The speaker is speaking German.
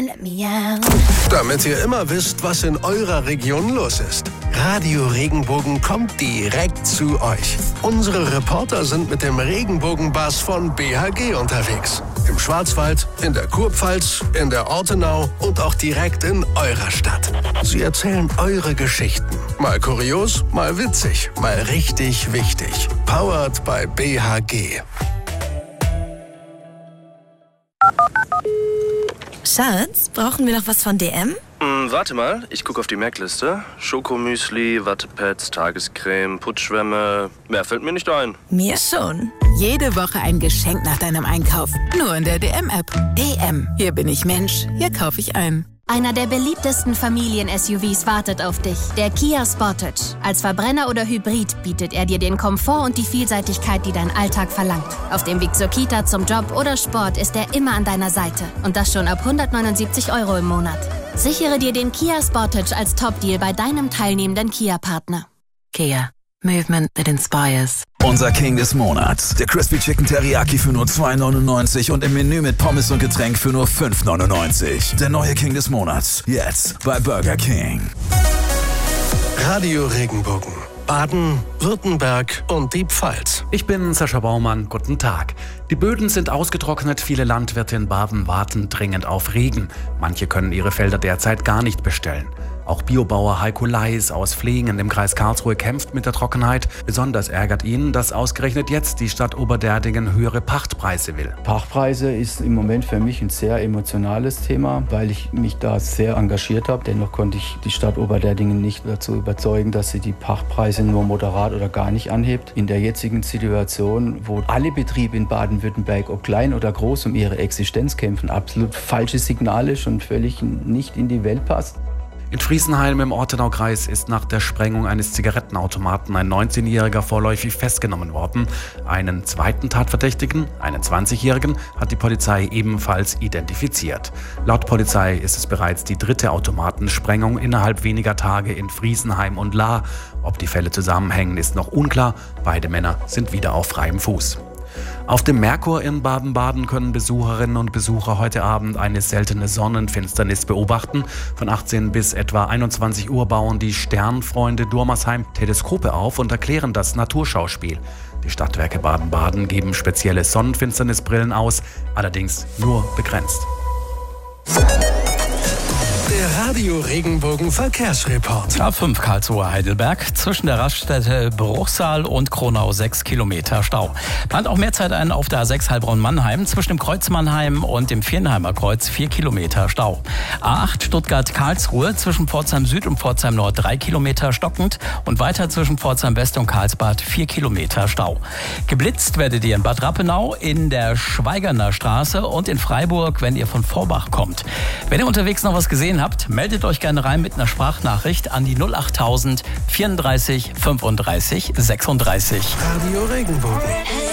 Let me out. Damit ihr immer wisst, was in eurer Region los ist. Radio Regenbogen kommt direkt zu euch. Unsere Reporter sind mit dem Regenbogenbus von BHG unterwegs. Im Schwarzwald, in der Kurpfalz, in der Ortenau und auch direkt in eurer Stadt. Sie erzählen eure Geschichten. Mal kurios, mal witzig, mal richtig wichtig. Powered by BHG. Schatz, brauchen wir noch was von DM? Warte mal, ich gucke auf die Merkliste. Schokomüsli, Wattepads, Tagescreme, Putzschwämme. Mehr fällt mir nicht ein. Mir schon. Jede Woche ein Geschenk nach deinem Einkauf. Nur in der DM-App. DM. Hier bin ich Mensch. Hier kaufe ich ein. Einer der beliebtesten Familien-SUVs wartet auf dich, der Kia Sportage. Als Verbrenner oder Hybrid bietet er dir den Komfort und die Vielseitigkeit, die dein Alltag verlangt. Auf dem Weg zur Kita, zum Job oder Sport ist er immer an deiner Seite. Und das schon ab 179 € im Monat. Sichere dir den Kia Sportage als Top-Deal bei deinem teilnehmenden Kia-Partner. Kia. Movement that inspires. Unser King des Monats. Der Crispy Chicken Teriyaki für nur 2,99 und im Menü mit Pommes und Getränk für nur 5,99. Der neue King des Monats. Jetzt bei Burger King. Radio Regenbogen. Baden, Württemberg und die Pfalz. Ich bin Sascha Baumann, guten Tag. Die Böden sind ausgetrocknet, viele Landwirte in Baden warten dringend auf Regen. Manche können ihre Felder derzeit gar nicht bestellen. Auch Biobauer Heiko Leis aus Flingen im Kreis Karlsruhe kämpft mit der Trockenheit. Besonders ärgert ihn, dass ausgerechnet jetzt die Stadt Oberderdingen höhere Pachtpreise will. Pachtpreise ist im Moment für mich ein sehr emotionales Thema, weil ich mich da sehr engagiert habe. Dennoch konnte ich die Stadt Oberderdingen nicht dazu überzeugen, dass sie die Pachtpreise nur moderat oder gar nicht anhebt. In der jetzigen Situation, wo alle Betriebe in Baden-Württemberg, ob klein oder groß, um ihre Existenz kämpfen, absolut falsche Signale schon völlig nicht in die Welt passt. In Friesenheim im Ortenaukreis ist nach der Sprengung eines Zigarettenautomaten ein 19-Jähriger vorläufig festgenommen worden. Einen zweiten Tatverdächtigen, einen 20-Jährigen, hat die Polizei ebenfalls identifiziert. Laut Polizei ist es bereits die dritte Automatensprengung innerhalb weniger Tage in Friesenheim und Lahr. Ob die Fälle zusammenhängen, ist noch unklar. Beide Männer sind wieder auf freiem Fuß. Auf dem Merkur in Baden-Baden können Besucherinnen und Besucher heute Abend eine seltene Sonnenfinsternis beobachten. Von 18 bis etwa 21 Uhr bauen die Sternfreunde Durmersheim Teleskope auf und erklären das Naturschauspiel. Die Stadtwerke Baden-Baden geben spezielle Sonnenfinsternisbrillen aus, allerdings nur begrenzt. Der Radio Regenbogen Verkehrsreport. A5 Karlsruhe-Heidelberg, zwischen der Raststätte Bruchsal und Kronau 6 Kilometer Stau. Plant auch mehr Zeit ein auf der A6 Heilbronn-Mannheim, zwischen dem Kreuz Mannheim und dem Viernheimer Kreuz 4 Kilometer Stau. A8 Stuttgart-Karlsruhe, zwischen Pforzheim Süd und Pforzheim Nord 3 Kilometer stockend und weiter zwischen Pforzheim West und Karlsbad 4 Kilometer Stau. Geblitzt werdet ihr in Bad Rappenau, in der Schweigerner Straße und in Freiburg, wenn ihr von Vorbach kommt. Wenn ihr unterwegs noch was gesehen habt, meldet euch gerne rein mit einer Sprachnachricht an die 08000 34 35 36. Radio Regenbogen.